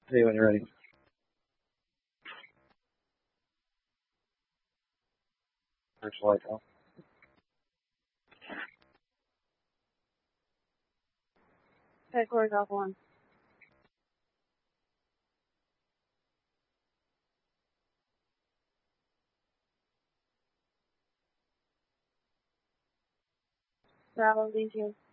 See you when you're ready. Virtual light off. Headquarters off one. Bravo, leave you.